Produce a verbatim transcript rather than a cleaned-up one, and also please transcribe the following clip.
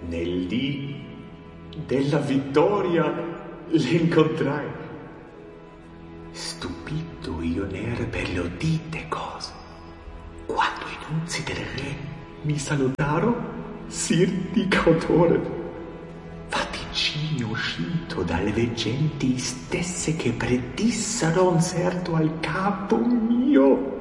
Nel dì della vittoria l'incontrai. Stupito io n'ero per le udite cose. Quando i nunzi del re mi salutarono, sir di cautore, vaticini uscito dalle veggenti stesse che predissero un certo al capo mio.